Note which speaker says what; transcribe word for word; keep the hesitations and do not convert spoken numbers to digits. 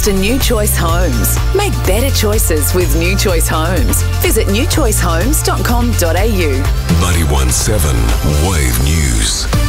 Speaker 1: to New Choice Homes. Make better choices with New Choice Homes. Visit new choice homes dot com dot a u.
Speaker 2: ninety-one point seven Wave News.